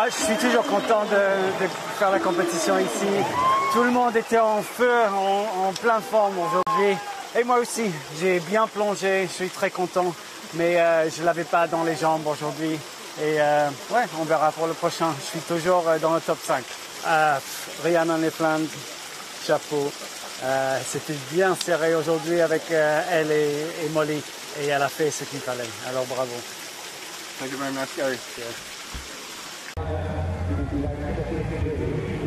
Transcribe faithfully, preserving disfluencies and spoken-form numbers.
Ah, je suis toujours content de, de faire la compétition ici. Tout le monde était en feu, en, en pleine forme aujourd'hui. Et moi aussi, j'ai bien plongé, je suis très content. Mais euh, je ne l'avais pas dans les jambes aujourd'hui. Et euh, ouais, on verra pour le prochain. Je suis toujours euh, dans le top cinq. Euh, Rhiannon Efland, chapeau. Euh, C'était bien serré aujourd'hui avec euh, elle et, et Molly. Et elle a fait ce qu'il fallait. Alors bravo. Thank you very much, Gary. Yeah.